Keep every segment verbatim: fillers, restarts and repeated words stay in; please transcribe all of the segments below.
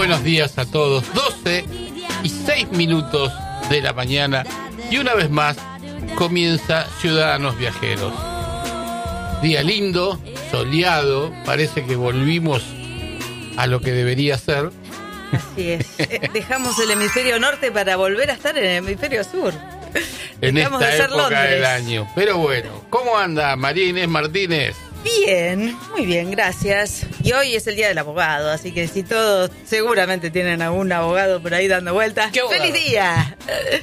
buenos días a todos. doce y seis minutos de la mañana y una vez más comienza Ciudadanos Viajeros. Día lindo, soleado, parece que volvimos a lo que debería ser. Así es. Dejamos el hemisferio norte para volver a estar en el hemisferio sur. En Dejamos esta de ser época Londres. del año. Pero bueno, ¿cómo anda María Inés Martínez? Bien, muy bien, gracias. Y hoy es el día del abogado, así que si todos seguramente tienen algún abogado por ahí dando vueltas, ¡feliz día!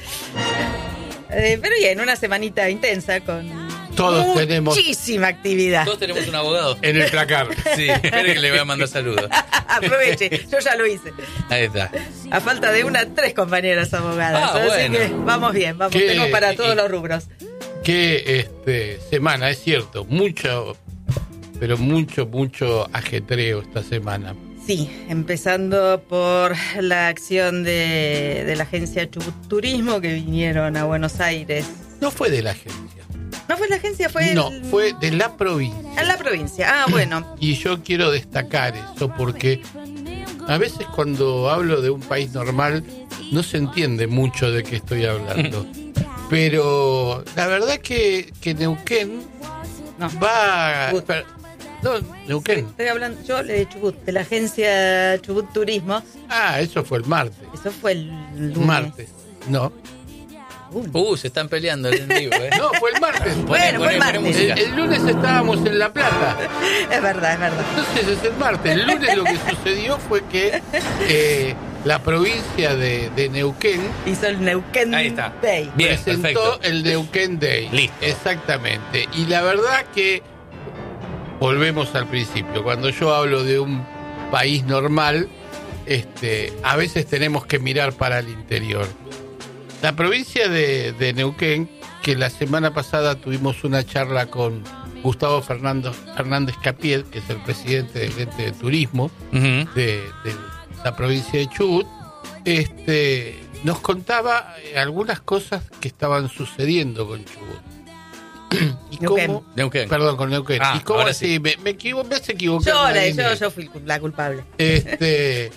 Eh, pero bien, una semanita intensa con Todos tenemos muchísima actividad. Todos tenemos un abogado. en el placar. Sí, espere que le voy a mandar saludos. Aproveche, yo ya lo hice. Ahí está. A falta de una, tres compañeras abogadas. Ah, así bueno. que vamos bien, vamos, ¿Qué? tenemos para todos Y- los rubros. Qué este, semana, es cierto, mucho, pero mucho, mucho ajetreo esta semana. Sí, empezando por la acción de, de la agencia Chubut Turismo que vinieron a Buenos Aires. No fue de la agencia, ¿No fue la agencia? Fue no, el- fue de la provincia. en la provincia. Ah, bueno. Y yo quiero destacar eso porque a veces cuando hablo de un país normal no se entiende mucho de qué estoy hablando. Pero la verdad que, que Neuquén No. va... Chubut. per- No, Neuquén. Estoy hablando yo de Chubut, de la agencia Chubut Turismo. Ah, eso fue el martes. Eso fue el lunes. Martes. No, Uh, se están peleando en vivo, ¿eh? no, fue el martes. Bueno, fue el martes. música. El, el lunes estábamos en La Plata. Es verdad, es verdad. Entonces es el martes. El lunes lo que sucedió fue que eh, la provincia de, de Neuquén Hizo el Neuquén Ahí está. Day. Bien, presentó perfecto. el Neuquén Day. Listo. Exactamente. Y la verdad que volvemos al principio. Cuando yo hablo de un país normal, este, a veces tenemos que mirar para el interior. La provincia de, de Neuquén, que la semana pasada tuvimos una charla con Gustavo Fernando, Fernández Capiel, que es el presidente del ente de turismo Ujú. de, de la provincia de Chubut, este, nos contaba eh, algunas cosas que estaban sucediendo con Chubut. y Neuquén. cómo, Neuquén. Perdón, con Neuquén. Ah, y cómo ahora así, sí. me, me, equivo- me has equivocado. Yo, la- Marina. yo, yo fui la culpable. Este,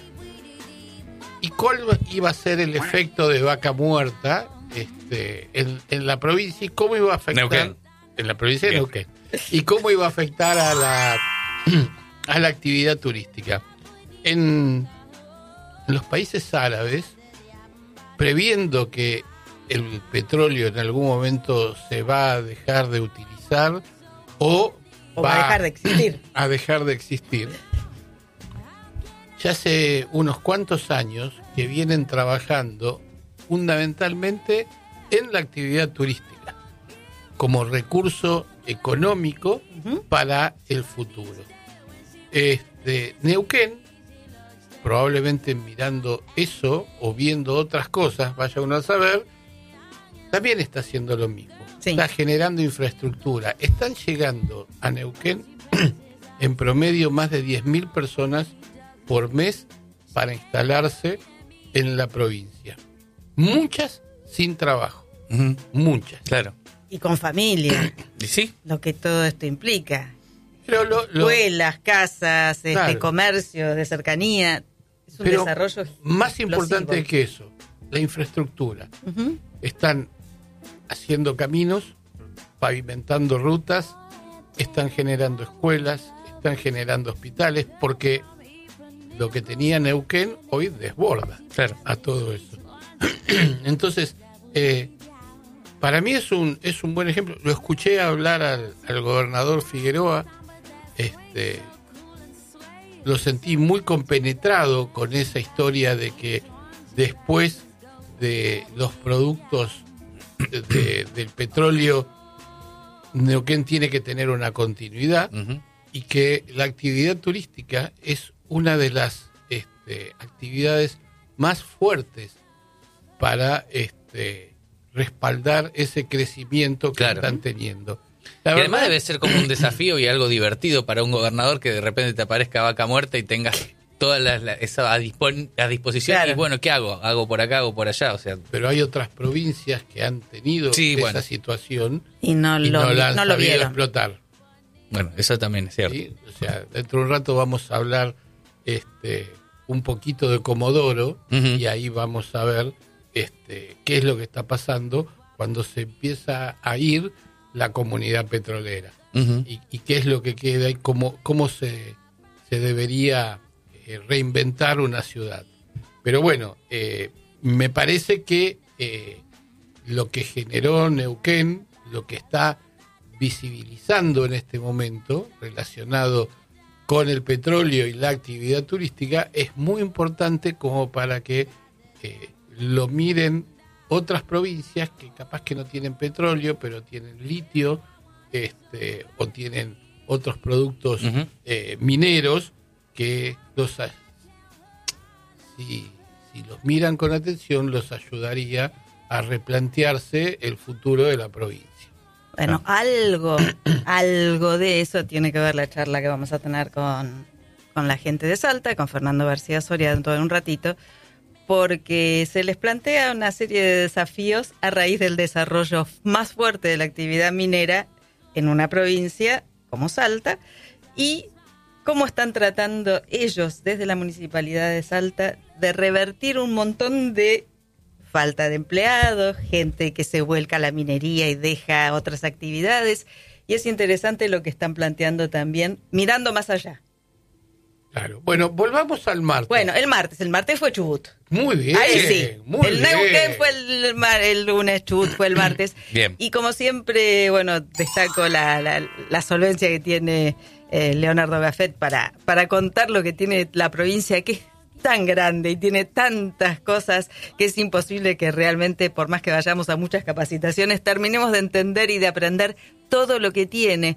¿y cuál iba a ser el efecto de Vaca Muerta este, en, en la provincia y cómo iba a afectar Neuquén. en la provincia de Bien. Neuquén? ¿Y cómo iba a afectar a la a la actividad turística? En, en los países árabes, previendo que el petróleo en algún momento se va a dejar de utilizar o, O va a dejar de existir. a dejar de existir, ya hace unos cuantos años que vienen trabajando fundamentalmente en la actividad turística como recurso económico Ujú. para el futuro. Este, Neuquén, probablemente mirando eso o viendo otras cosas, vaya uno a saber, también está haciendo lo mismo. Sí. Está generando infraestructura. Están llegando a Neuquén en promedio más de diez mil personas por mes para instalarse en la provincia. Muchas sin trabajo, Ujú. muchas. Claro. Y con familia, ¿Y sí? lo que todo esto implica. Pero lo, lo- Escuelas, casas, este, Claro. comercio de cercanía. Es un pero desarrollo más explosivo. importante que eso, la infraestructura. Ujú. Están haciendo caminos, pavimentando rutas, están generando escuelas, están generando hospitales, porque lo que tenía Neuquén hoy desborda Claro. a todo eso. Entonces, eh, para mí es un es un buen ejemplo. Lo escuché hablar al, al gobernador Figueroa, este, lo sentí muy compenetrado con esa historia de que después de los productos de- de- del petróleo, Neuquén tiene que tener una continuidad Ujú. y que la actividad turística es una de las este, actividades más fuertes para este, respaldar ese crecimiento que Claro. están teniendo. La Y además verdad- debe ser como un desafío y algo divertido para un gobernador que de repente te aparezca Vaca Muerta y tengas toda la, la- esa a, dispon- a disposición. Claro. Y bueno, ¿qué hago? Hago por acá, hago por allá. O sea, pero hay otras provincias que han tenido Sí, esa bueno. situación Y no y lo, no la han no lo sabido vieron. explotar. bueno, eso también es cierto. ¿sí? O sea, dentro de un rato vamos a hablar este, un poquito de Comodoro, Uh-huh. y ahí vamos a ver este, qué es lo que está pasando cuando se empieza a ir la comunidad petrolera. Uh-huh. Y, y qué es lo que queda y cómo, cómo se, se debería eh, reinventar una ciudad. Pero bueno, eh, me parece que eh, lo que generó Neuquén, lo que está visibilizando en este momento, relacionado con el petróleo y la actividad turística, es muy importante como para que eh, lo miren otras provincias que capaz que no tienen petróleo, pero tienen litio, este, o tienen otros productos Uh-huh. eh, mineros que los si, si los miran con atención los ayudaría a replantearse el futuro de la provincia. Bueno, algo, algo de eso tiene que ver la charla que vamos a tener con, con la gente de Salta, con Fernando García Soria dentro de un ratito, porque se les plantea una serie de desafíos a raíz del desarrollo más fuerte de la actividad minera en una provincia como Salta, y cómo están tratando ellos desde la Municipalidad de Salta de revertir un montón de falta de empleados, gente que se vuelca a la minería y deja otras actividades, y es interesante lo que están planteando también, mirando más allá. Claro. Bueno, volvamos al martes. Bueno, el martes, el martes fue Chubut. Muy bien. Ahí sí. Muy el bien. Neuquén fue el, mar- el lunes, Chubut fue el martes. Bien. Y como siempre, bueno, destaco la, la, la solvencia que tiene eh, Leonardo Gaffet para, para contar lo que tiene la provincia, que es tan grande y tiene tantas cosas que es imposible que realmente, por más que vayamos a muchas capacitaciones, terminemos de entender y de aprender todo lo que tiene.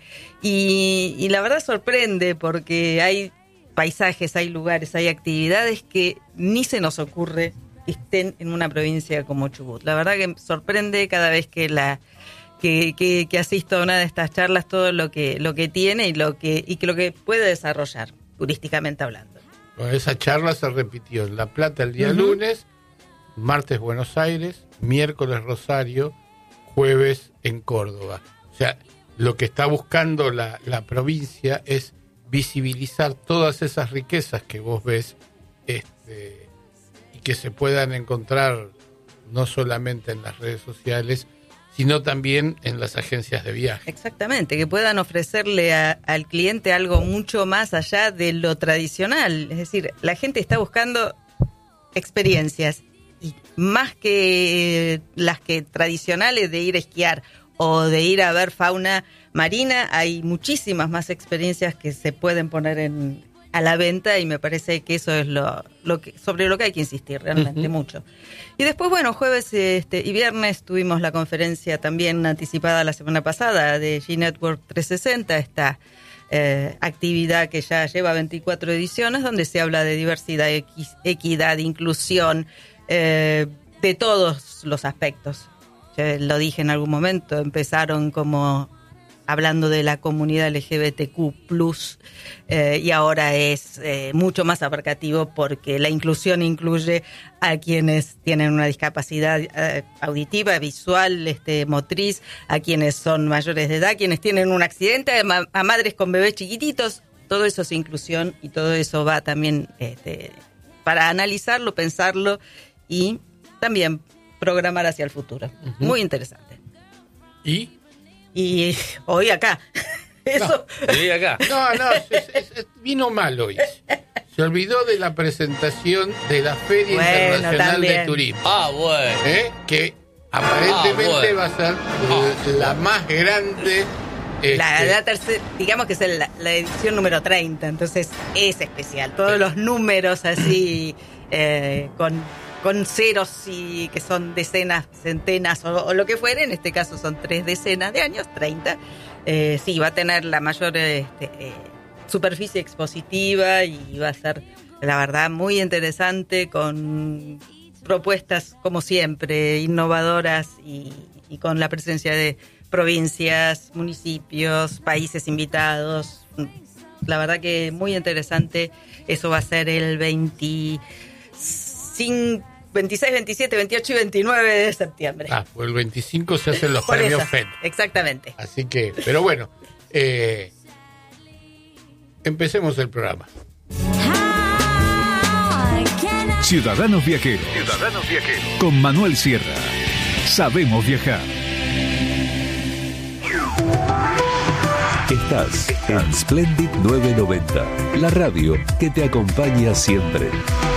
Y, y la verdad sorprende porque hay paisajes, hay lugares, hay actividades que ni se nos ocurre estén en una provincia como Chubut. La verdad que sorprende cada vez que la que, que, que asisto a una de estas charlas todo lo que lo que tiene y lo que y que lo que puede desarrollar turísticamente hablando. Bueno, esa charla se repitió en La Plata el día Uh-huh. lunes, martes Buenos Aires, miércoles Rosario, jueves en Córdoba. O sea, lo que está buscando la, la provincia es visibilizar todas esas riquezas que vos ves este, y que se puedan encontrar no solamente en las redes sociales, sino también en las agencias de viaje. Exactamente, que puedan ofrecerle a, al cliente algo mucho más allá de lo tradicional. Es decir, la gente está buscando experiencias, y más que las que tradicionales de ir a esquiar o de ir a ver fauna marina, hay muchísimas más experiencias que se pueden poner en, a la venta, y me parece que eso es lo, lo que, sobre lo que hay que insistir realmente uh-huh. mucho. Y después, bueno, jueves este, y viernes tuvimos la conferencia también anticipada la semana pasada de G-Network trescientos sesenta, esta eh, actividad que ya lleva veinticuatro ediciones, donde se habla de diversidad, equi- equidad, inclusión, eh, de todos los aspectos. Yo lo dije en algún momento, empezaron como hablando de la comunidad L G B T Q plus, eh, y ahora es eh, mucho más abarcativo porque la inclusión incluye a quienes tienen una discapacidad eh, auditiva, visual, este, motriz, a quienes son mayores de edad, quienes tienen un accidente, a, ma- a madres con bebés chiquititos. Todo eso es inclusión, y todo eso va también este, para analizarlo, pensarlo y también programar hacia el futuro. Uh-huh. Muy interesante. ¿Y? Y hoy acá. Eso. No, hoy acá. No, no, es, es, es, vino mal hoy. Se olvidó de la presentación de la Feria bueno, Internacional también. de Turismo. Ah, bueno. ¿Eh? Que aparentemente ah, bueno. va a ser ah, la más grande. Este... La, la tercera, digamos que es el, la edición número treinta, entonces es especial. Todos los números así, eh, con, con ceros y que son decenas, centenas o, o lo que fuere, en este caso son tres decenas de años, treinta. Eh, sí, va a tener la mayor este, eh, superficie expositiva y va a ser, la verdad, muy interesante, con propuestas, como siempre, innovadoras y, y con la presencia de provincias, municipios, países invitados. La verdad que muy interesante. Eso va a ser el veinticinco, veintiséis, veintisiete, veintiocho y veintinueve de septiembre. Ah, pues el veinticinco se hacen los Por premios eso, F E D. Exactamente. Así que, pero bueno, eh, empecemos el programa. Ciudadanos Viajeros. Ciudadanos Viajeros. Con Manuel Sierra. Sabemos viajar. Estás en Splendid novecientos noventa, la radio que te acompaña siempre.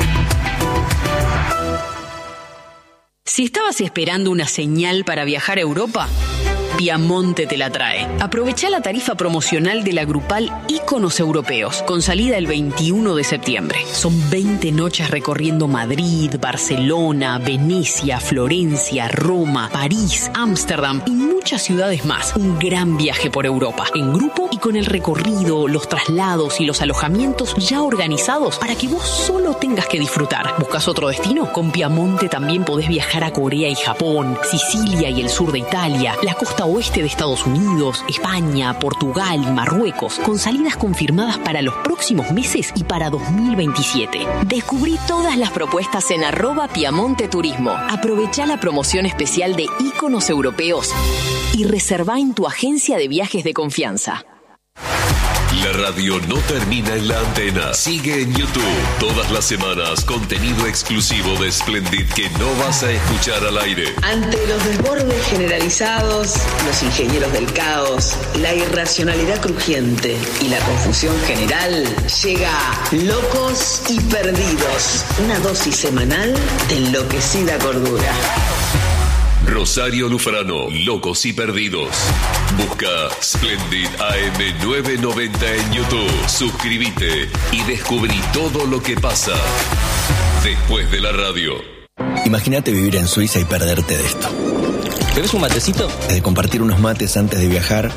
Si estabas esperando una señal para viajar a Europa, Piamonte te la trae. Aprovecha la tarifa promocional de la grupal Íconos Europeos, con salida el veintiuno de septiembre. Son veinte noches recorriendo Madrid, Barcelona, Venecia, Florencia, Roma, París, Ámsterdam y muchas ciudades más. Un gran viaje por Europa, en grupo y con el recorrido, los traslados y los alojamientos ya organizados para que vos solo tengas que disfrutar. ¿Buscas otro destino? Con Piamonte también podés viajar a Corea y Japón, Sicilia y el sur de Italia, la costa oeste de Estados Unidos, España, Portugal y Marruecos, con salidas confirmadas para los próximos meses y para dos mil veintisiete. Descubrí todas las propuestas en arroba Piamonte Turismo. Aprovechá la promoción especial de Íconos Europeos y reservá en tu agencia de viajes de confianza. La radio no termina en la antena. Sigue en YouTube. Todas las semanas, contenido exclusivo de Splendid que no vas a escuchar al aire. Ante los desbordes generalizados, los ingenieros del caos, la irracionalidad crujiente y la confusión general, llega Locos y Perdidos. Una dosis semanal de enloquecida cordura. Rosario Lufrano, Locos y Perdidos. Busca Splendid A M novecientos noventa en YouTube. Suscríbete y descubrí todo lo que pasa después de la radio. Imagínate vivir en Suiza y perderte de esto. ¿Tenés un matecito? De compartir unos mates antes de viajar.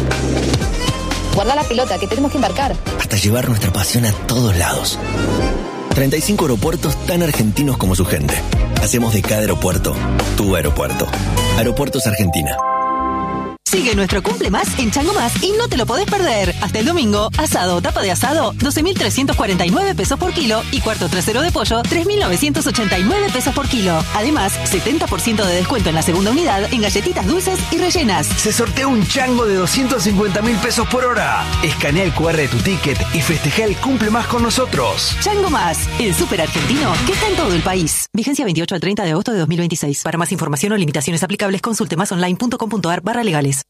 Guarda la pelota, que tenemos que embarcar. Hasta llevar nuestra pasión a todos lados. treinta y cinco aeropuertos tan argentinos como su gente. Hacemos de cada aeropuerto tu aeropuerto. Aeropuertos Argentina. Sigue nuestro Cumple Más en Chango Más y no te lo podés perder. Hasta el domingo, asado o tapa de asado, doce mil trescientos cuarenta y nueve pesos por kilo y cuarto trasero de pollo, tres mil novecientos ochenta y nueve pesos por kilo. Además, setenta por ciento de descuento en la segunda unidad en galletitas dulces y rellenas. Se sortea un chango de doscientos cincuenta mil pesos por hora. Escanea el cu erre de tu ticket y festeja el Cumple Más con nosotros. Chango Más, el súper argentino que está en todo el país. Vigencia veintiocho al treinta de agosto de dos mil veintiséis. Para más información o limitaciones aplicables, consulte másonline.com.ar barra legales.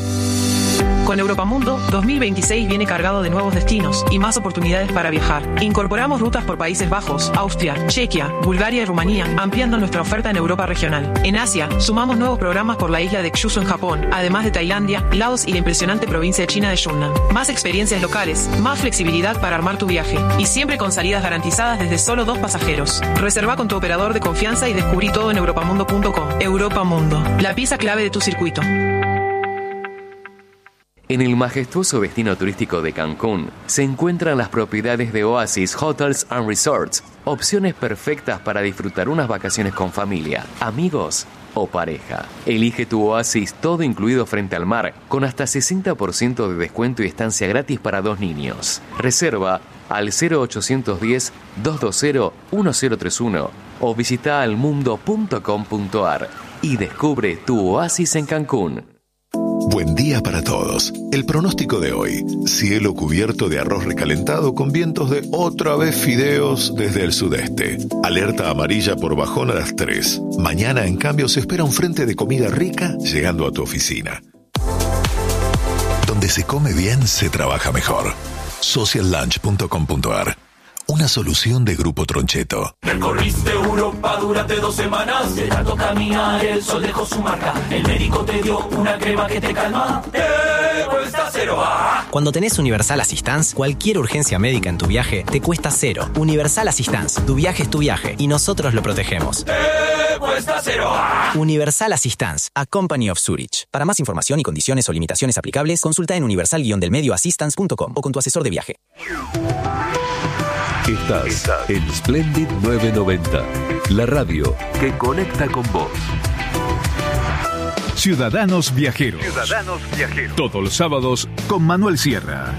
Con Europamundo, dos mil veintiséis viene cargado de nuevos destinos y más oportunidades para viajar. Incorporamos rutas por Países Bajos, Austria, Chequia, Bulgaria y Rumanía, ampliando nuestra oferta en Europa regional. En Asia, sumamos nuevos programas por la isla de Kyushu en Japón, además de Tailandia, Laos y la impresionante provincia de China de Yunnan. Más experiencias locales, más flexibilidad para armar tu viaje y siempre con salidas garantizadas desde solo dos pasajeros. Reserva con tu operador de confianza y descubrí todo en europamundo punto com. Europamundo, la pieza clave de tu circuito. En el majestuoso destino turístico de Cancún se encuentran las propiedades de Oasis Hotels and Resorts, opciones perfectas para disfrutar unas vacaciones con familia, amigos o pareja. Elige tu Oasis todo incluido frente al mar, con hasta sesenta por ciento de descuento y estancia gratis para dos niños. Reserva al cero ochocientos diez, doscientos veinte, uno cero tres uno o visita almundo punto com punto ar y descubre tu Oasis en Cancún. Buen día para todos. El pronóstico de hoy: cielo cubierto de arroz recalentado con vientos de otra vez fideos desde el sudeste. Alerta amarilla por bajón a las tres. Mañana, en cambio, se espera un frente de comida rica llegando a tu oficina. Donde se come bien, se trabaja mejor. social lunch punto com punto ar. Una solución de Grupo Troncheto. Recorriste Europa durante dos semanas. De tanto caminar, el sol dejó su marca. El médico te dio una crema que te calma. ¡Te cuesta cero! ¡Ah! Cuando tenés Universal Assistance, cualquier urgencia médica en tu viaje te cuesta cero. Universal Assistance. Tu viaje es tu viaje y nosotros lo protegemos. ¡Te cuesta cero! ¡Ah! Universal Assistance. A Company of Zurich. Para más información y condiciones o limitaciones aplicables, consulta en universal del medio assistance punto com o con tu asesor de viaje. Estás, Estás en Splendid novecientos noventa, la radio que conecta con vos. Ciudadanos Viajeros. Ciudadanos Viajeros. Todos los sábados con Manuel Sierra.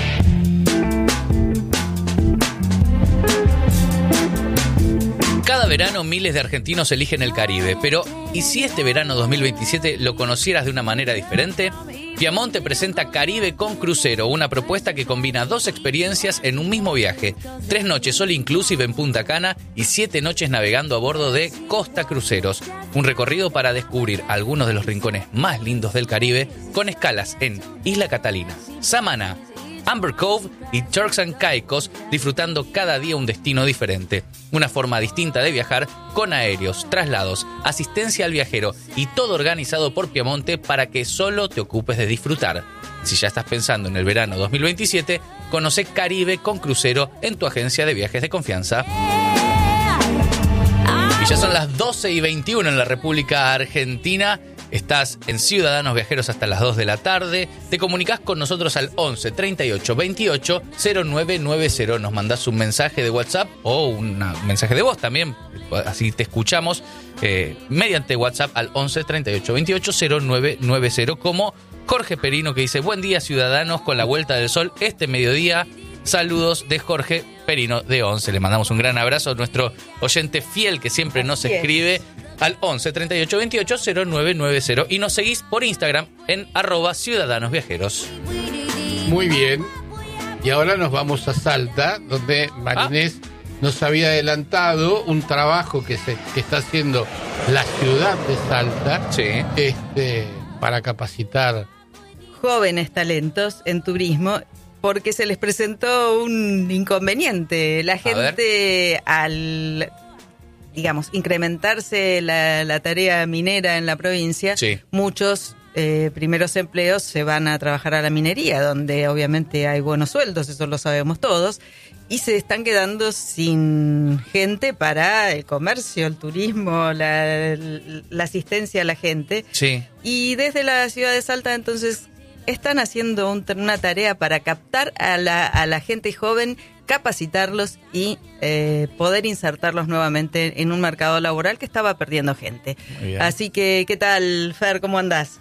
Cada verano miles de argentinos eligen el Caribe, pero ¿y si este verano dos mil veintisiete lo conocieras de una manera diferente? Piamonte presenta Caribe con Crucero, una propuesta que combina dos experiencias en un mismo viaje. Tres noches all inclusive en Punta Cana y siete noches navegando a bordo de Costa Cruceros. Un recorrido para descubrir algunos de los rincones más lindos del Caribe con escalas en Isla Catalina, Samaná, Amber Cove y Turks and Caicos, disfrutando cada día un destino diferente. Una forma distinta de viajar con aéreos, traslados, asistencia al viajero y todo organizado por Piamonte para que solo te ocupes de disfrutar. Si ya estás pensando en el verano dos mil veintisiete, conoce Caribe con Crucero en tu agencia de viajes de confianza. Y ya son las doce y veintiuno en la República Argentina. Estás en Ciudadanos Viajeros hasta las dos de la tarde. Te comunicás con nosotros al once treinta y ocho veintiocho cero nueve nueve cero. Nos mandás un mensaje de WhatsApp o un mensaje de voz también. Así te escuchamos eh, mediante WhatsApp al once treinta y ocho veintiocho cero nueve nueve cero. Como Jorge Perino, que dice: buen día, Ciudadanos, con la vuelta del sol este mediodía. Saludos de Jorge Perino de Once. Le mandamos un gran abrazo a nuestro oyente fiel que siempre nos escribe al once treinta y ocho veintiocho cero nueve nueve cero y nos seguís por Instagram en arroba Ciudadanos Viajeros. Muy bien. Y ahora nos vamos a Salta, donde Marinés ah. nos había adelantado un trabajo que se que está haciendo la ciudad de Salta, sí. este, para capacitar jóvenes talentos en turismo, porque se les presentó un inconveniente. La gente, al, digamos, incrementarse la, la tarea minera en la provincia, sí. muchos eh, primeros empleos se van a trabajar a la minería, donde obviamente hay buenos sueldos, eso lo sabemos todos, y se están quedando sin gente para el comercio, el turismo, la, la asistencia a la gente. Sí. Y desde la ciudad de Salta, entonces, están haciendo un, una tarea para captar a la, a la gente joven, capacitarlos y eh, poder insertarlos nuevamente en un mercado laboral que estaba perdiendo gente. Así que, ¿qué tal, Fer? ¿Cómo andás?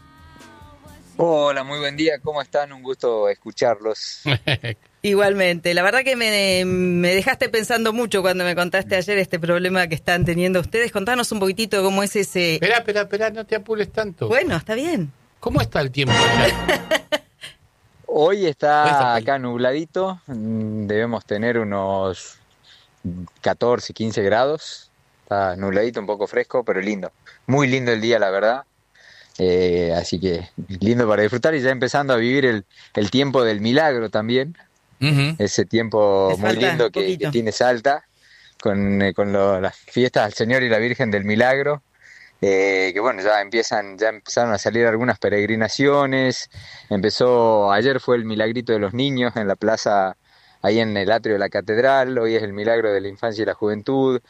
Hola, muy buen día. ¿Cómo están? Un gusto escucharlos. Igualmente. La verdad que me, me dejaste pensando mucho cuando me contaste ayer este problema que están teniendo ustedes. Contanos un poquitito cómo es ese... Espera, espera, espera, no te apures tanto. Bueno, está bien. ¿Cómo está el tiempo allá? Hoy está acá nubladito, debemos tener unos catorce, quince grados, está nubladito, un poco fresco, pero lindo, muy lindo el día, la verdad, eh, así que lindo para disfrutar y ya empezando a vivir el, el tiempo del milagro también, uh-huh. ese tiempo muy lindo que, que tiene Salta, con, eh, con lo, las fiestas al Señor y la Virgen del Milagro. Eh, que bueno, ya empiezan, ya empezaron a salir algunas peregrinaciones. Empezó, ayer fue el Milagrito de los Niños en la plaza, ahí en el atrio de la catedral. Hoy es el Milagro de la Infancia y la Juventud.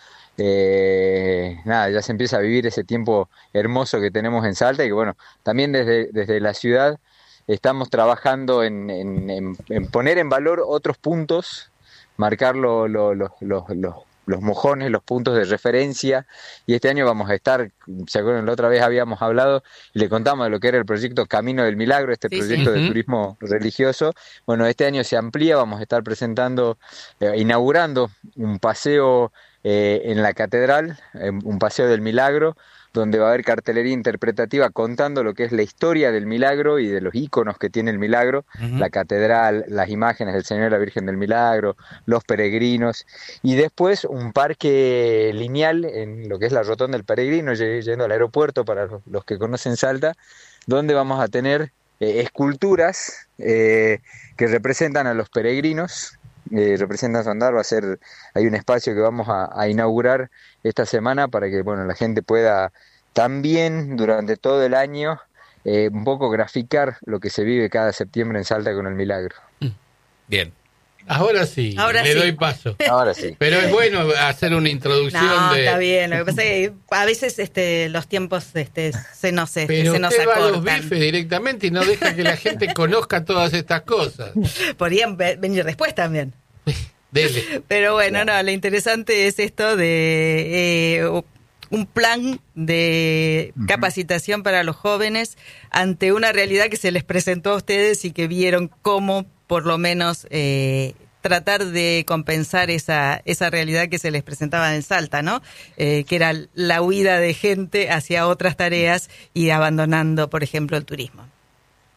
Eh, nada, ya se empieza a vivir ese tiempo hermoso que tenemos en Salta y que bueno, también desde, desde la ciudad estamos trabajando en, en, en, en poner en valor otros puntos, marcar lo, lo, lo, lo, lo, los mojones, los puntos de referencia, y este año vamos a estar, ¿se acuerdan? La otra vez habíamos hablado y le contamos de lo que era el proyecto Camino del Milagro, este sí, proyecto sí. de turismo religioso. Bueno, este año se amplía, vamos a estar presentando, eh, inaugurando un paseo eh, en la catedral, eh, un paseo del Milagro, donde va a haber cartelería interpretativa contando lo que es la historia del milagro y de los íconos que tiene el milagro, uh-huh. la catedral, las imágenes del Señor y la Virgen del Milagro, los peregrinos, y después un parque lineal en lo que es la Rotonda del Peregrino, yendo al aeropuerto para los que conocen Salta, donde vamos a tener eh, esculturas eh, que representan a los peregrinos, Eh, representan su andar. Va a ser, hay un espacio que vamos a, a inaugurar esta semana para que bueno la gente pueda también durante todo el año eh, un poco graficar lo que se vive cada septiembre en Salta con el milagro. Bien. Ahora sí, Ahora le sí. doy paso. Ahora sí. Pero es bueno hacer una introducción no, de... está bien. Lo que pasa es que a veces este, los tiempos este, se nos, este, Pero se nos usted acortan. va a los bifes directamente y no deja que la gente conozca todas estas cosas. Podrían ve- venir después también. Dele. Pero bueno, no, lo interesante es esto de eh, un plan de uh-huh. capacitación para los jóvenes ante una realidad que se les presentó a ustedes y que vieron cómo, por lo menos, eh, tratar de compensar esa esa realidad que se les presentaba en Salta, ¿no? Eh, que era la huida de gente hacia otras tareas y abandonando, por ejemplo, el turismo.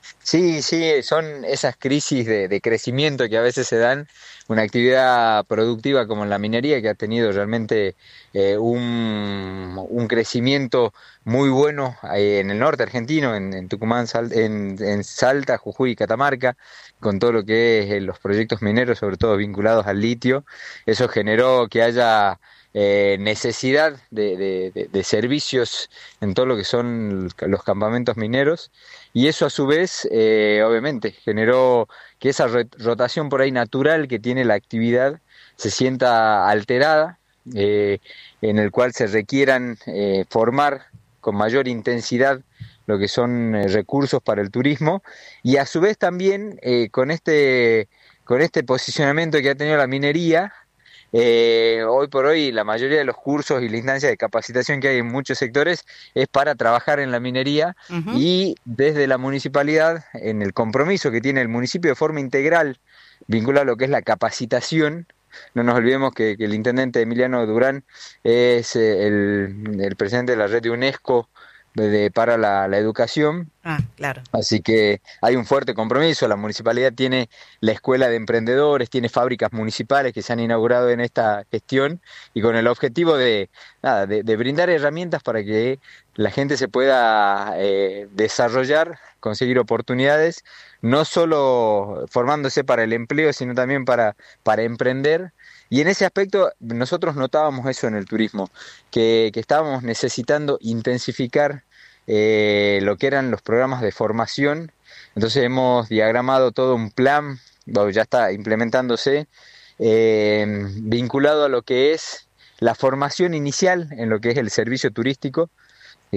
Sí, sí, son esas crisis de, de crecimiento que a veces se dan. Una actividad productiva como la minería que ha tenido realmente eh, un, un crecimiento muy bueno eh, en el norte argentino, en, en Tucumán, Sal, en, en Salta, Jujuy y Catamarca, con todo lo que es eh, los proyectos mineros, sobre todo vinculados al litio. Eso generó que haya eh, necesidad de, de, de, de servicios en todo lo que son los campamentos mineros. Y eso a su vez, eh, obviamente, generó que esa rotación por ahí natural que tiene la actividad se sienta alterada, eh, en el cual se requieran eh, formar con mayor intensidad lo que son eh, recursos para el turismo, y a su vez también eh, con este con este posicionamiento que ha tenido la minería. Eh, hoy por hoy la mayoría de los cursos y la instancia de capacitación que hay en muchos sectores es para trabajar en la minería. Uh-huh. Y desde la municipalidad, en el compromiso que tiene el municipio de forma integral vinculado a lo que es la capacitación. No nos olvidemos que, que el intendente Emiliano Durán es eh, el, el presidente de la red de UNESCO de, para la, la educación. Ah, claro. Así que hay un fuerte compromiso. La municipalidad tiene la escuela de emprendedores, tiene fábricas municipales que se han inaugurado en esta gestión, y con el objetivo de, nada, de, de brindar herramientas para que la gente se pueda eh, desarrollar, conseguir oportunidades, no solo formándose para el empleo, sino también para, para emprender. Y en ese aspecto nosotros notábamos eso en el turismo, que, que estábamos necesitando intensificar eh, lo que eran los programas de formación. Entonces hemos diagramado todo un plan, bueno, ya está implementándose, eh, vinculado a lo que es la formación inicial en lo que es el servicio turístico, de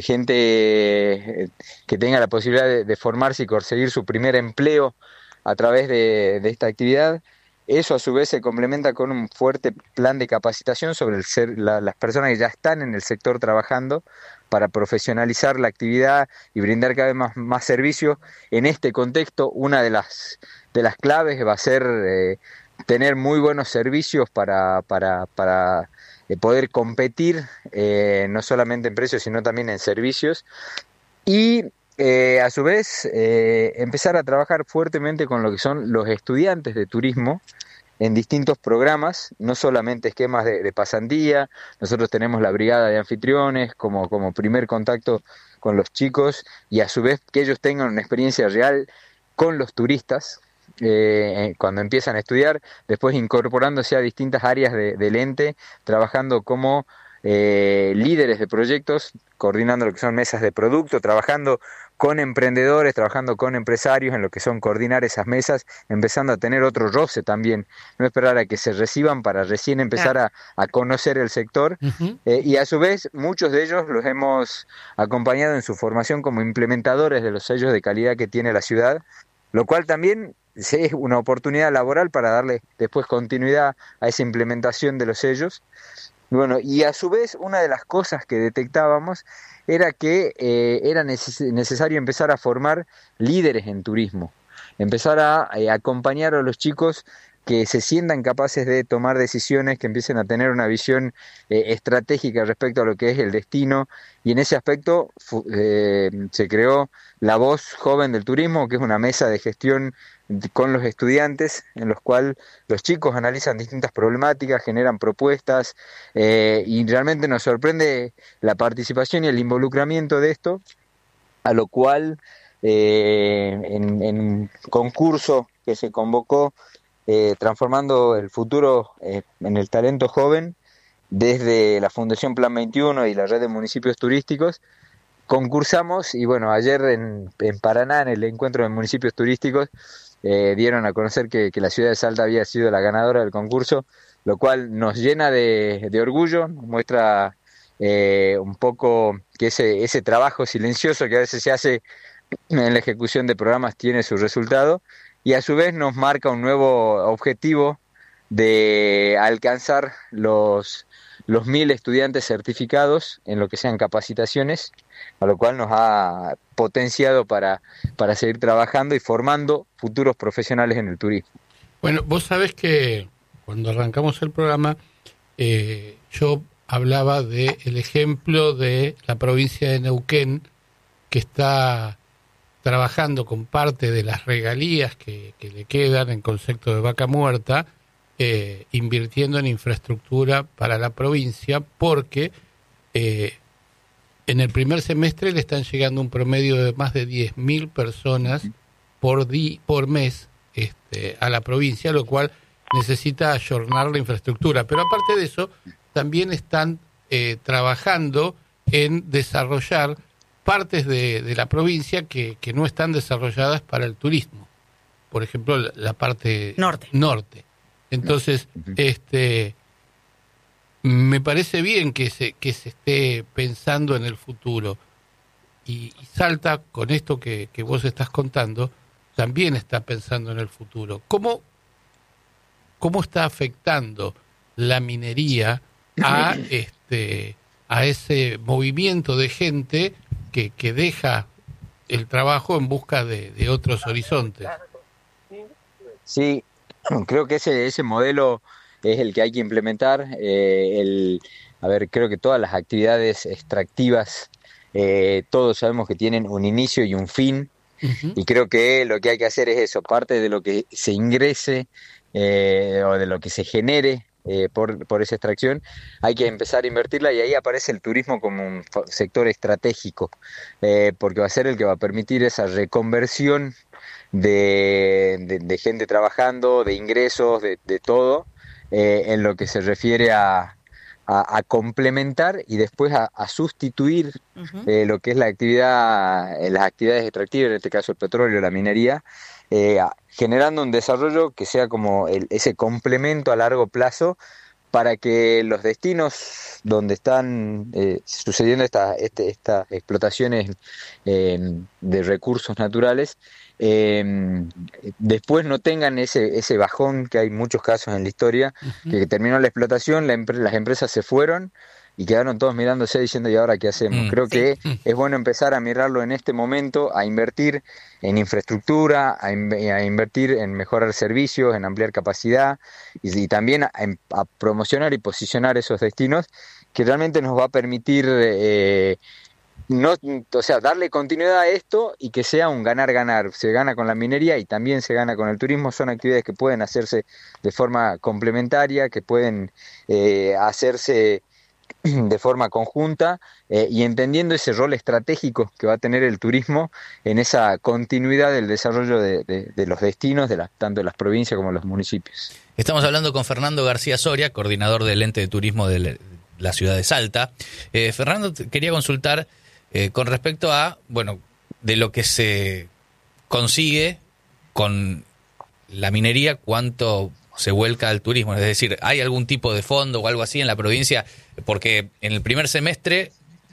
gente que tenga la posibilidad de, de formarse y conseguir su primer empleo a través de, de esta actividad. Eso a su vez se complementa con un fuerte plan de capacitación sobre el ser, la, las personas que ya están en el sector trabajando, para profesionalizar la actividad y brindar cada vez más, más servicios. En este contexto, una de las, de las claves va a ser eh, tener muy buenos servicios para, para, para eh, poder competir, eh, no solamente en precios, sino también en servicios. Y Eh, a su vez, eh, empezar a trabajar fuertemente con lo que son los estudiantes de turismo en distintos programas, no solamente esquemas de, de pasantía. Nosotros tenemos la brigada de anfitriones como, como primer contacto con los chicos, y a su vez que ellos tengan una experiencia real con los turistas eh, cuando empiezan a estudiar, después incorporándose a distintas áreas de, del ente, trabajando como Eh, líderes de proyectos, coordinando lo que son mesas de producto, trabajando con emprendedores, trabajando con empresarios en lo que son coordinar esas mesas, empezando a tener otro roce también, no esperar a que se reciban para recién empezar a, a conocer el sector. Uh-huh. eh, y a su vez muchos de ellos los hemos acompañado en su formación como implementadores de los sellos de calidad que tiene la ciudad, lo cual también es una oportunidad laboral para darle después continuidad a esa implementación de los sellos. Bueno, y a su vez una de las cosas que detectábamos era que eh, era neces- necesario empezar a formar líderes en turismo, empezar a eh, acompañar a los chicos que se sientan capaces de tomar decisiones, que empiecen a tener una visión eh, estratégica respecto a lo que es el destino, y en ese aspecto fu- eh, se creó la Voz Joven del Turismo, que es una mesa de gestión con los estudiantes, en los cuales los chicos analizan distintas problemáticas, generan propuestas, eh, y realmente nos sorprende la participación y el involucramiento de esto, a lo cual eh, en, en un concurso que se convocó, eh, Transformando el Futuro eh, en el Talento Joven, desde la Fundación Plan veintiuno y la Red de Municipios Turísticos, concursamos, y bueno, ayer en, en Paraná, en el encuentro de municipios turísticos, Eh, dieron a conocer que, que la ciudad de Salta había sido la ganadora del concurso, lo cual nos llena de, de orgullo, muestra eh, un poco que ese, ese trabajo silencioso que a veces se hace en la ejecución de programas tiene su resultado, y a su vez nos marca un nuevo objetivo de alcanzar los, los mil estudiantes certificados en lo que sean capacitaciones, a lo cual nos ha potenciado para, para seguir trabajando y formando futuros profesionales en el turismo. Bueno, vos sabés que cuando arrancamos el programa, eh, yo hablaba del ejemplo de la provincia de Neuquén, que está trabajando con parte de las regalías que, que le quedan en concepto de vaca muerta, eh, invirtiendo en infraestructura para la provincia, porque eh, en el primer semestre le están llegando un promedio de más de diez mil personas por, di, por mes este, a la provincia, lo cual necesita ayornar la infraestructura. Pero aparte de eso, también están eh, trabajando en desarrollar partes de, de la provincia que, que no están desarrolladas para el turismo. Por ejemplo, la, la parte norte. norte. Entonces, este, me parece bien que se, que se esté pensando en el futuro. Y, y Salta, con esto que, que vos estás contando, también está pensando en el futuro. ¿Cómo, cómo está afectando la minería a este a ese movimiento de gente que, que deja el trabajo en busca de, de otros horizontes? Sí, creo que ese ese modelo es el que hay que implementar. Eh, el, a ver, creo que todas las actividades extractivas, eh, todos sabemos que tienen un inicio y un fin. Uh-huh. Y creo que lo que hay que hacer es eso, parte de lo que se ingrese eh, o de lo que se genere eh, por, por esa extracción, hay que empezar a invertirla, y ahí aparece el turismo como un sector estratégico, eh, porque va a ser el que va a permitir esa reconversión de, de, de gente trabajando, de ingresos, de, de todo, eh, en lo que se refiere a A, a complementar y después a, a sustituir uh-huh. eh, lo que es la actividad, eh, las actividades extractivas, en este caso el petróleo, la minería, eh, a, generando un desarrollo que sea como el, ese complemento a largo plazo para que los destinos donde están eh, sucediendo estas este, estas explotaciones eh, de recursos naturales Eh, después no tengan ese ese bajón que hay muchos casos en la historia, uh-huh. que terminó la explotación, la empre- las empresas se fueron y quedaron todos mirándose diciendo, ¿y ahora qué hacemos? Mm, Creo sí. que es bueno empezar a mirarlo en este momento, a invertir en infraestructura, a, in- a invertir en mejorar servicios, en ampliar capacidad y, y también a, a promocionar y posicionar esos destinos que realmente nos va a permitir eh, no, o sea, darle continuidad a esto y que sea un ganar-ganar. Se gana con la minería y también se gana con el turismo. Son actividades que pueden hacerse de forma complementaria, que pueden eh, hacerse de forma conjunta eh, y entendiendo ese rol estratégico que va a tener el turismo en esa continuidad del desarrollo de, de, de los destinos, de la, tanto de las provincias como de los municipios. Estamos hablando con Fernando García Soria, coordinador del ente de turismo de la ciudad de Salta. Eh, Fernando, quería consultar Eh, con respecto a, bueno, de lo que se consigue con la minería, cuánto se vuelca al turismo. Es decir, ¿hay algún tipo de fondo o algo así en la provincia? Porque en el primer semestre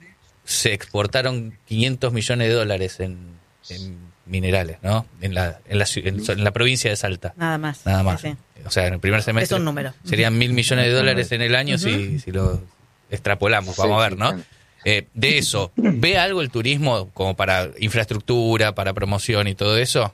se exportaron quinientos millones de dólares en, en minerales, ¿no? En la, en, la, en, en la provincia de Salta. Nada más. Nada más. Sí, sí. O sea, en el primer semestre es un número. Serían mil millones de dólares en el año uh-huh. si, si lo extrapolamos. Vamos sí, a ver, ¿no? Sí. Eh, de eso, ¿ve algo el turismo como para infraestructura, para promoción y todo eso?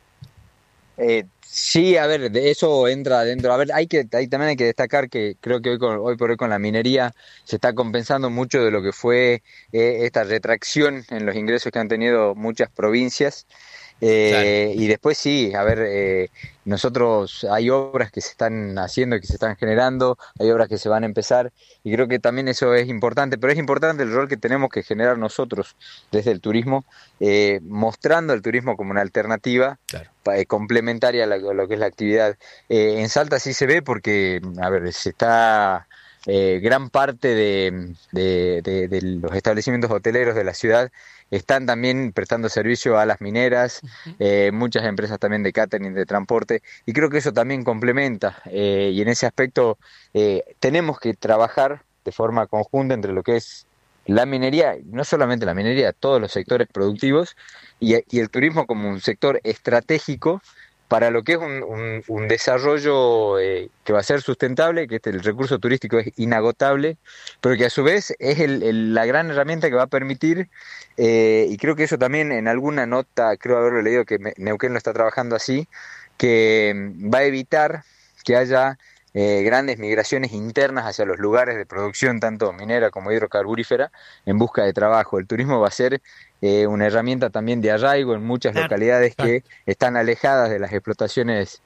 Eh, sí, a ver, de eso entra dentro. A ver, hay que hay, también hay que destacar que creo que hoy, con, hoy por hoy con la minería se está compensando mucho de lo que fue eh, esta retracción en los ingresos que han tenido muchas provincias. Eh, claro. Y después sí, a ver, eh, nosotros hay obras que se están haciendo, que se están generando, hay obras que se van a empezar y creo que también eso es importante, pero es importante el rol que tenemos que generar nosotros desde el turismo, eh, mostrando el turismo como una alternativa claro. eh, complementaria a, la, a lo que es la actividad. Eh, en Salta sí se ve porque, a ver, se está... Eh, gran parte de, de, de, de los establecimientos hoteleros de la ciudad están también prestando servicio a las mineras, uh-huh. eh, muchas empresas también de catering, de transporte, y creo que eso también complementa, eh, y en ese aspecto eh, tenemos que trabajar de forma conjunta entre lo que es la minería, no solamente la minería, todos los sectores productivos, y, y el turismo como un sector estratégico para lo que es un, un, un desarrollo eh, que va a ser sustentable, que este, el recurso turístico es inagotable, pero que a su vez es el, el, la gran herramienta que va a permitir, eh, y creo que eso también en alguna nota, creo haberlo leído, que Neuquén lo está trabajando así, que va a evitar que haya eh, grandes migraciones internas hacia los lugares de producción, tanto minera como hidrocarburífera, en busca de trabajo. El turismo va a ser eh, una herramienta también de arraigo en muchas claro, localidades claro. que están alejadas de las explotaciones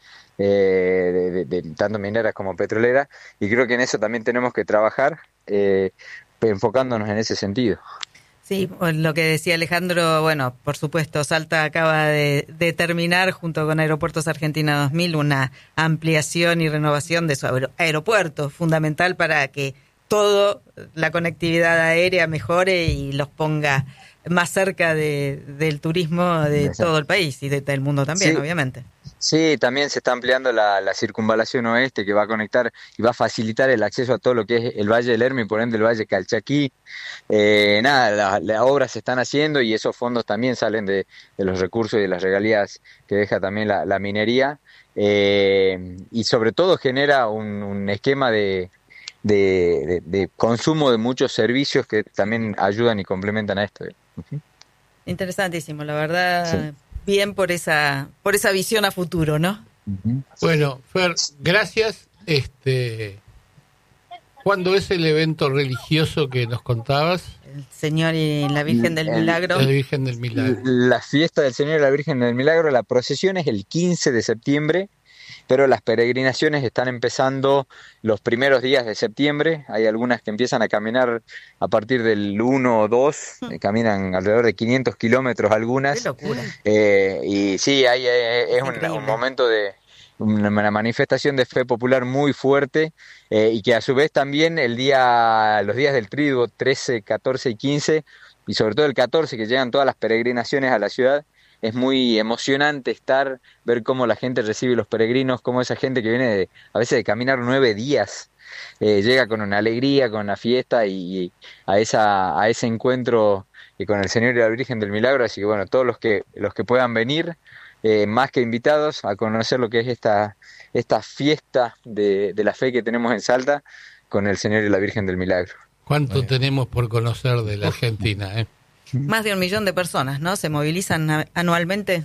eh, de, de, de tanto mineras como petroleras, y creo que en eso también tenemos que trabajar, eh, enfocándonos en ese sentido. Sí, lo que decía Alejandro, bueno, por supuesto, Salta acaba de, de terminar junto con Aeropuertos Argentina dos mil una ampliación y renovación de su aeropuerto, fundamental para que toda la conectividad aérea mejore y los ponga más cerca de, del turismo de Exacto. todo el país y de, del mundo también, sí. obviamente. Sí, también se está ampliando la, la circunvalación oeste, que va a conectar y va a facilitar el acceso a todo lo que es el Valle del Hermi, por ende el Valle Calchaquí. Eh, nada, las la obras se están haciendo y esos fondos también salen de, de los recursos y de las regalías que deja también la, la minería. Eh, y sobre todo genera un, un esquema de, de, de, de consumo de muchos servicios que también ayudan y complementan a esto. Uh-huh. Interesantísimo, la verdad... Sí. Bien por esa por esa visión a futuro, ¿no? Bueno, Fer, gracias. Este, ¿cuándo es el evento religioso que nos contabas? El Señor y la Virgen del Milagro. La Virgen del Milagro. La fiesta del Señor y la Virgen del Milagro, la procesión es el quince de septiembre, pero las peregrinaciones están empezando los primeros días de septiembre. Hay algunas que empiezan a caminar a partir del uno o dos, eh, caminan alrededor de quinientos kilómetros algunas. ¡Qué locura! Eh, y sí, hay, eh, es un, un momento de una, una manifestación de fe popular muy fuerte, eh, y que a su vez también el día, los días del Tríduo, trece, catorce y quince, y sobre todo el catorce, que llegan todas las peregrinaciones a la ciudad. Es muy emocionante estar, ver cómo la gente recibe los peregrinos, cómo esa gente que viene de, a veces de caminar nueve días, eh, llega con una alegría, con una fiesta y, y a esa a ese encuentro y con el Señor y la Virgen del Milagro. Así que bueno, todos los que los que puedan venir, eh, más que invitados a conocer lo que es esta esta fiesta de, de la fe que tenemos en Salta con el Señor y la Virgen del Milagro. ¿Cuánto bueno. tenemos por conocer de la Argentina, eh? Más de un millón de personas, ¿no? ¿Se movilizan anualmente?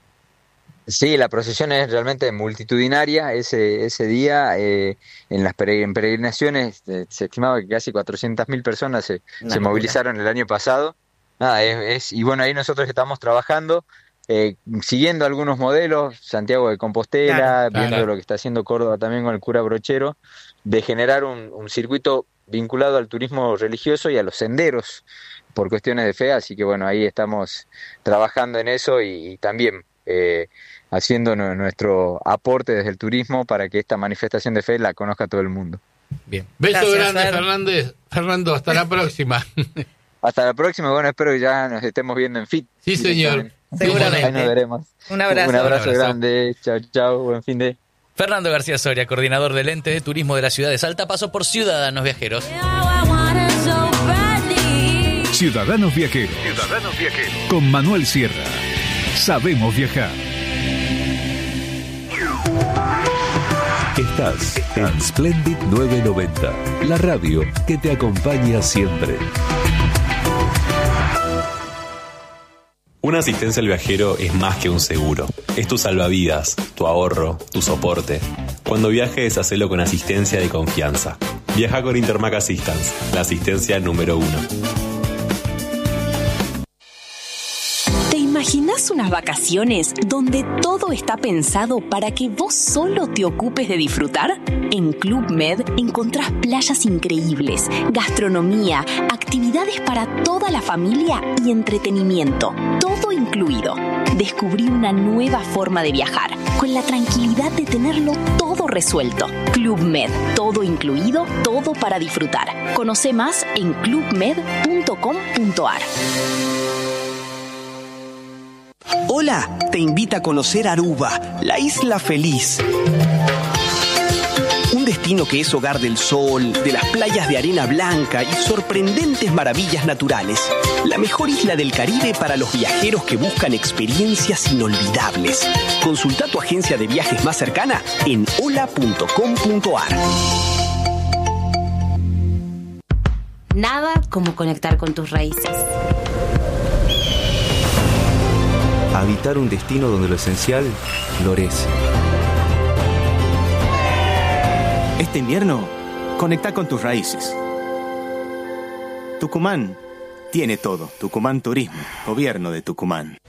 Sí, la procesión es realmente multitudinaria ese ese día. Eh, en las peregrinaciones eh, se estimaba que casi cuatrocientas mil personas se, se movilizaron el año pasado. Nada, es, es, y bueno, ahí nosotros estamos trabajando, eh, siguiendo algunos modelos, Santiago de Compostela, claro, viendo claro. lo que está haciendo Córdoba también con el cura Brochero, de generar un, un circuito vinculado al turismo religioso y a los senderos, por cuestiones de fe, así que bueno, ahí estamos trabajando en eso y, y también eh, haciendo no, nuestro aporte desde el turismo para que esta manifestación de fe la conozca todo el mundo. Bien. Beso Gracias, grande, Fer. Fernández. Fernando, hasta la próxima. Hasta la próxima, bueno, espero que ya nos estemos viendo en F I T. Sí, señor. Seguramente. Ahí nos veremos. Un abrazo. Un abrazo, Un abrazo. grande. Chao, chao. Buen fin de... Fernando García Soria, coordinador del ente de turismo de la ciudad de Salta, pasó por Ciudadanos Viajeros. Ciudadanos Viajeros. Ciudadanos Viajeros. Con Manuel Sierra. Sabemos viajar. Estás en Splendid novecientos noventa, la radio que te acompaña siempre. Una asistencia al viajero es más que un seguro. Es tu salvavidas, tu ahorro, tu soporte. Cuando viajes, hacelo con asistencia de confianza. Viaja con Intermac Assistance, la asistencia número uno. ¿Imaginás unas vacaciones donde todo está pensado para que vos solo te ocupes de disfrutar? En Club Med encontrás playas increíbles, gastronomía, actividades para toda la familia y entretenimiento, todo incluido. Descubrí una nueva forma de viajar, con la tranquilidad de tenerlo todo resuelto. Club Med, todo incluido, todo para disfrutar. Conoce más en club med punto com punto a r. Hola, te invita a conocer Aruba, la isla feliz. Un destino que es hogar del sol, de las playas de arena blanca y sorprendentes maravillas naturales. La mejor isla del Caribe para los viajeros que buscan experiencias inolvidables. Consulta tu agencia de viajes más cercana en hola punto com punto a r. Nada como conectar con tus raíces. Habitar un destino donde lo esencial florece. Este invierno, conecta con tus raíces. Tucumán tiene todo. Tucumán Turismo, Gobierno de Tucumán.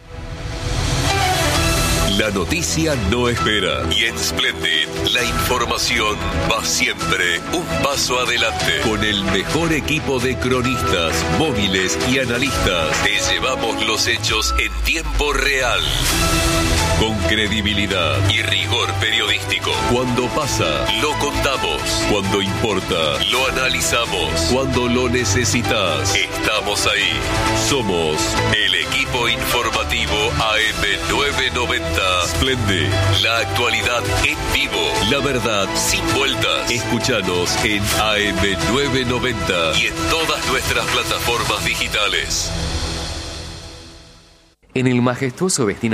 La noticia no espera y en Splendid la información va siempre un paso adelante. Con el mejor equipo de cronistas, móviles y analistas, te llevamos los hechos en tiempo real. Con credibilidad y rigor periodístico. Cuando pasa, lo contamos. Cuando importa, lo analizamos. Cuando lo necesitas, estamos ahí. Somos el equipo informativo A M novecientos noventa. Splendid, la actualidad en vivo, la verdad sin vueltas. Escúchanos en A M novecientos noventa y en todas nuestras plataformas digitales. En el majestuoso destino